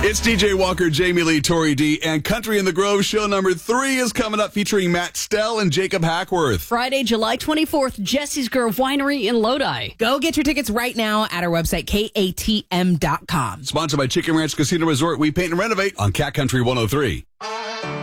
It's DJ Walker, Jamie Lee, Tori D, and Country in the Grove show number 3 is coming up featuring Matt Stell and Jacob Hackworth. Friday, July 24th, Jesse's Grove Winery in Lodi. Go get your tickets right now at our website, katm.com. Sponsored by Chicken Ranch Casino Resort. We paint and renovate on Cat Country 103.